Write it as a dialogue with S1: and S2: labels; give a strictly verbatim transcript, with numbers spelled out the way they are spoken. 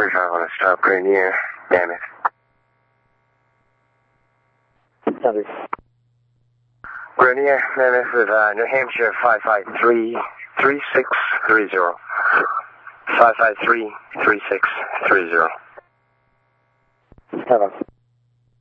S1: thirty-five on a stop, Grenier, Mammoth.
S2: Copy.
S1: Grenier, Mammoth with uh, New Hampshire five five three, three six three zero. five five three, three six three zero.
S2: Copy.